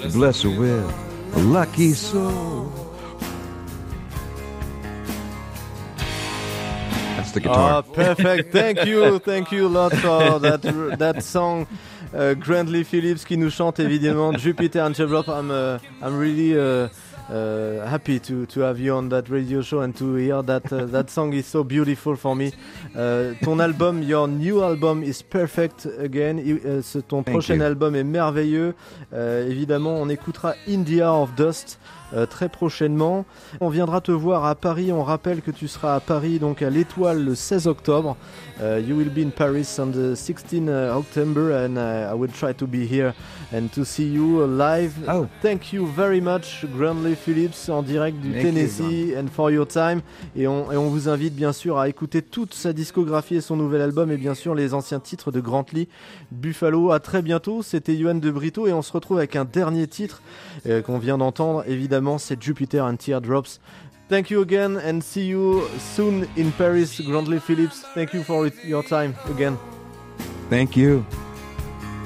bless her with a lucky soul. That's the guitar. Perfect. Thank you a lot for that song. Grant Lee Phillips qui nous chante évidemment Jupiter and Teardrop. I'm really happy to have you on that radio show and to hear that song is so beautiful for me. Ton album, your new album is perfect again. Ton prochain album est merveilleux. Évidemment, on écoutera In the Hour of Dust très prochainement. On viendra te voir à Paris. On rappelle que tu seras à Paris, donc à l'Étoile, le 16 octobre. You will be in Paris on the 16th October, and I will try to be here and to see you live. Oh. Thank you very much, Grant Lee Phillips, en direct du Tennessee, and for your time. Et on vous invite bien sûr à écouter toute sa discographie et son nouvel album, et bien sûr les anciens titres de Grant Lee. Buffalo, à très bientôt. C'était Yoann de Brito, et on se retrouve avec un dernier titre qu'on vient d'entendre. Évidemment, c'est Jupiter and Teardrops. Thank you again and see you soon in Paris, Grant Lee Phillips. Thank you for your time again. Thank you.